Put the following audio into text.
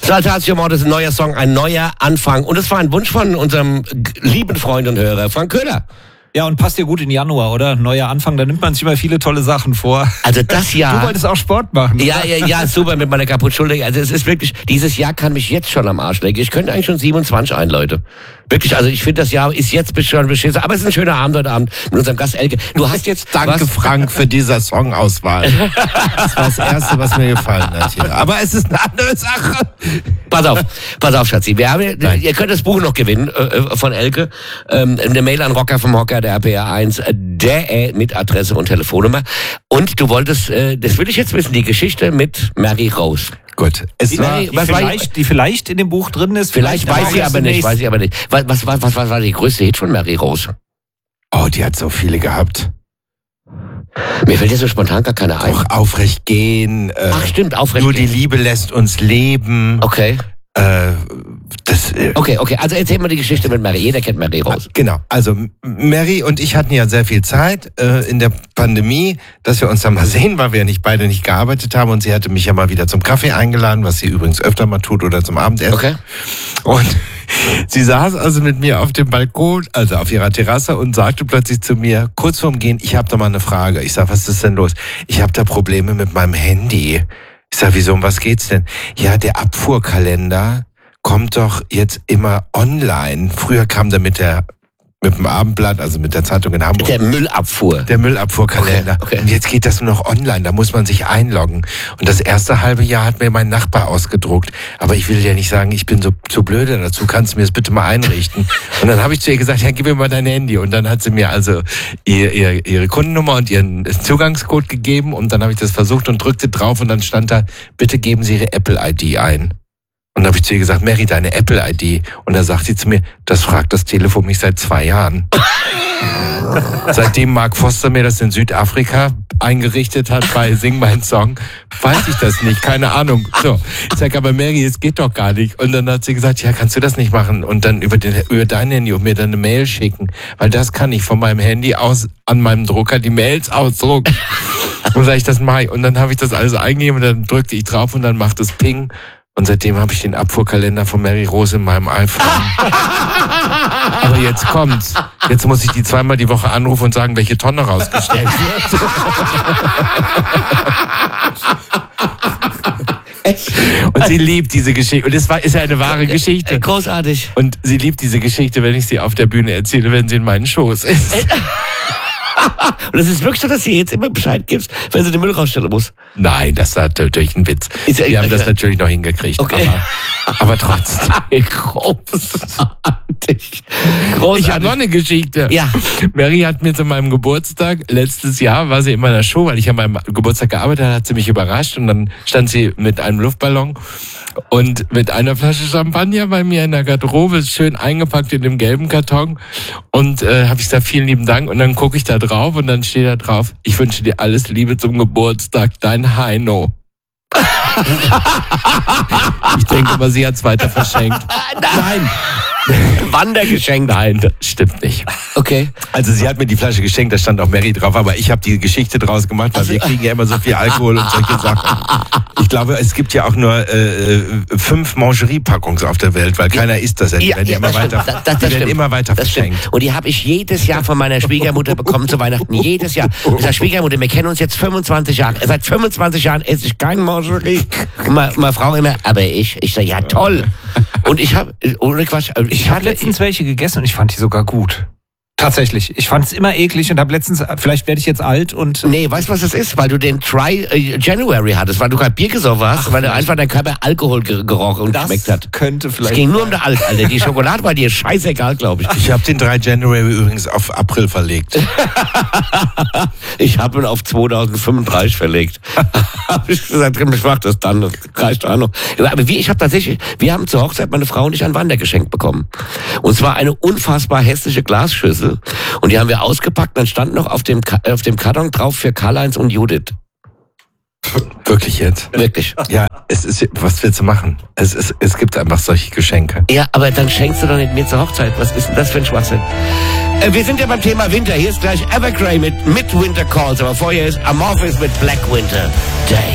Saltatio Mortis, ein neuer Song, ein neuer Anfang. Und es war ein Wunsch von unserem lieben Freund und Hörer, Frank Köhler. Ja, und passt ja gut in Januar, oder? Neuer Anfang, da nimmt man sich immer viele tolle Sachen vor. Also das Jahr... Du wolltest auch Sport machen. Ja, super mit meiner Kaputtschulter. Also es ist wirklich, dieses Jahr kann mich jetzt schon am Arsch legen. Ich könnte eigentlich schon 27 ein, Leute. Wirklich, also ich finde, das Jahr ist jetzt schon beschissen. Aber es ist ein schöner Abend heute Abend mit unserem Gast Elke. Du hast jetzt... Danke, Frank, für diese Songauswahl. Das war das Erste, was mir gefallen hat hier. Aber es ist eine andere Sache. Pass auf, Schatzi. Ihr könnt das Buch noch gewinnen von Elke. Eine Mail an Rocker vom Hocker, der RPR1, mit Adresse und Telefonnummer. Und du wolltest, das will ich jetzt wissen, die Geschichte mit Mary Rose. Gut. Die vielleicht in dem Buch drin ist. Vielleicht weiß ich aber nicht. Was war die größte Hit von Mary Rose? Oh, die hat so viele gehabt. Mir fällt jetzt so spontan gar keine ein. Auch Aufrecht gehen. Ach stimmt, Aufrecht nur gehen. Nur die Liebe lässt uns leben. Okay. Okay, also erzähl mal die Geschichte mit Mary. Jeder kennt Mary Rose. Genau, also Mary und ich hatten ja sehr viel Zeit in der Pandemie, dass wir uns dann mal sehen, weil wir ja beide nicht gearbeitet haben. Und sie hatte mich ja mal wieder zum Kaffee eingeladen, was sie übrigens öfter mal tut, oder zum Abendessen. Okay. Und sie saß also mit mir auf dem Balkon, also auf ihrer Terrasse, und sagte plötzlich zu mir, kurz vorm Gehen, ich habe da mal eine Frage. Ich sag, was ist denn los? Ich habe da Probleme mit meinem Handy. Ich sag, wieso, um was geht's denn? Ja, der Abfuhrkalender kommt doch jetzt immer online. Früher kam der mit dem Abendblatt, also mit der Zeitung in Hamburg. Der Müllabfuhr. Der Müllabfuhrkalender. Okay. Und jetzt geht das nur noch online, da muss man sich einloggen. Und das erste halbe Jahr hat mir mein Nachbar ausgedruckt. Aber ich will dir nicht sagen, ich bin so zu blöde dazu, kannst du mir das bitte mal einrichten? Und dann habe ich zu ihr gesagt, ja, gib mir mal dein Handy. Und dann hat sie mir also ihre Kundennummer und ihren Zugangscode gegeben. Und dann habe ich das versucht und drückte drauf und dann stand da, bitte geben Sie Ihre Apple-ID ein. Und dann habe ich zu ihr gesagt, Mary, deine Apple-ID. Und da sagt sie zu mir, das fragt das Telefon mich seit 2 Jahren. Seitdem Mark Foster mir das in Südafrika eingerichtet hat bei Sing mein Song, weiß ich das nicht, keine Ahnung. So, ich sage, aber Mary, es geht doch gar nicht. Und dann hat sie gesagt, ja, kannst du das nicht machen? Und dann über dein Handy und mir dann eine Mail schicken. Weil das kann ich von meinem Handy aus an meinem Drucker die Mails ausdrucken. Und sag ich, das mache ich. Und dann habe ich das alles eingegeben und dann drückte ich drauf und dann macht es Ping. Und seitdem habe ich den Abfuhrkalender von Mary Rose in meinem iPhone. Aber jetzt kommt's. Jetzt muss ich die 2-mal die Woche anrufen und sagen, welche Tonne rausgestellt wird. Und sie liebt diese Geschichte. Und es ist ja eine wahre Geschichte. Großartig. Und sie liebt diese Geschichte, wenn ich sie auf der Bühne erzähle, wenn sie in meinen Schoß ist. Und es ist wirklich so, dass sie jetzt immer Bescheid gibst, wenn sie den Müll rausstellen muss. Nein, das ist natürlich ein Witz. Wir haben das natürlich noch hingekriegt. Okay. Aber trotzdem. Großartig. Ich habe noch eine Geschichte. Ja. Mary hat mir zu meinem Geburtstag, letztes Jahr war sie in meiner Show, weil ich an meinem Geburtstag gearbeitet habe, hat sie mich überrascht und dann stand sie mit einem Luftballon und mit einer Flasche Champagner bei mir in der Garderobe, schön eingepackt in dem gelben Karton. Und habe ich gesagt, vielen lieben Dank. Und dann gucke ich da drauf und dann steht da drauf, ich wünsche dir alles Liebe zum Geburtstag, dein Heino. Ich denke aber, sie hat es weiter verschenkt. Nein. Wandergeschenk. Nein, das stimmt nicht. Okay. Also sie hat mir die Flasche geschenkt, da stand auch Mary drauf, aber ich habe die Geschichte draus gemacht, weil wir kriegen ja immer so viel Alkohol und solche Sachen. Ich glaube, es gibt ja auch nur 5 Mangerie-Packungen auf der Welt, weil keiner isst das ja nicht. Die werden immer weiter verschenkt. Und die habe ich jedes Jahr von meiner Schwiegermutter bekommen zu Weihnachten. Jedes Jahr. Ich sage, Schwiegermutter, wir kennen uns jetzt 25 Jahre. Seit 25 Jahren esse ich kein Mangerie. Und meine Frau immer, aber ich sage, ja toll. Und ich habe, ohne Quatsch, ich habe letztens welche gegessen und ich fand die sogar gut. Tatsächlich. Ich fand es immer eklig und habe letztens, vielleicht werde ich jetzt alt und... Nee, weißt du, was das ist? Weil du den Try January hattest, weil du gerade Bier gesoffen hast, weil einfach dein Körper Alkohol gerochen und geschmeckt hat. Könnte vielleicht... Es ging nur um den Alk, Alter. Die Schokolade war dir scheißegal, glaube ich. Ich habe den 3 January übrigens auf April verlegt. Ich habe ihn auf 2035 verlegt. Habe ich gesagt, ich mach das dann, das reicht auch noch. Aber wir haben zur Hochzeit, meine Frau und ich, ein Wandergeschenk bekommen. Und zwar eine unfassbar hässliche Glasschüssel. Und die haben wir ausgepackt, dann stand noch auf dem Karton drauf für Karl-Heinz und Judith. Wirklich jetzt? Wirklich. Ja, was willst du machen? Es gibt einfach solche Geschenke. Ja, aber dann schenkst du doch nicht mir zur Hochzeit. Was ist denn das für ein Schwachsinn? Wir sind ja beim Thema Winter. Hier ist gleich Evergrey mit Winter Calls. Aber vorher ist Amorphis mit Black Winter Day.